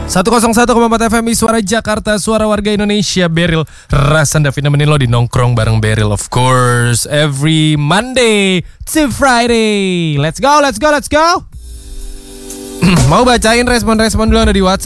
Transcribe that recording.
101,4 FM Suara Jakarta, suara warga Indonesia. Beril Rasan Davina nemenin lo di Nongkrong bareng Beril, of course, every Monday to Friday. Let's go. Mau bacain respon-respon dulu ada di WhatsApp.